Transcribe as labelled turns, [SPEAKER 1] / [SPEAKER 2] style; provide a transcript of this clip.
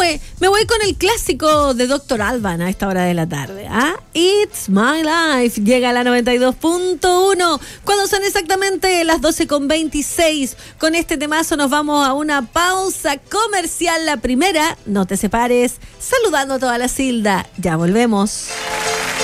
[SPEAKER 1] Me voy con el clásico de Dr. Alban a esta hora de la tarde. It's My Life. Llega a la 92.1 cuando son exactamente las 12:26. Con este temazo nos vamos a una pausa comercial. La primera, no te separes. Saludando a toda la Silda. Ya volvemos.